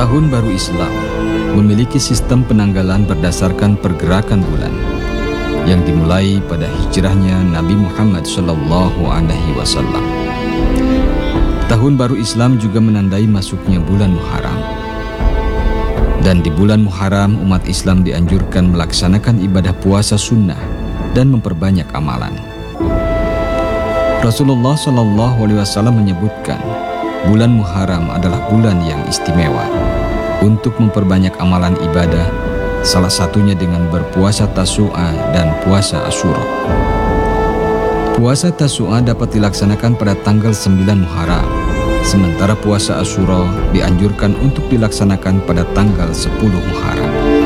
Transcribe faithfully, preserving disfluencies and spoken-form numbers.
Tahun Baru Islam memiliki sistem penanggalan berdasarkan pergerakan bulan yang dimulai pada hijrahnya Nabi Muhammad shallallahu alaihi wasallam. Tahun Baru Islam juga menandai masuknya bulan Muharram. Dan di bulan Muharram umat Islam dianjurkan melaksanakan ibadah puasa sunnah dan memperbanyak amalan. Rasulullah shallallahu alaihi wasallam menyebutkan bulan Muharram adalah bulan yang istimewa untuk memperbanyak amalan ibadah, salah satunya dengan berpuasa Tasu'a dan puasa Asyura. Puasa Tasu'a dapat dilaksanakan pada tanggal sembilan Muharram, sementara puasa Asyura dianjurkan untuk dilaksanakan pada tanggal sepuluh Muharram.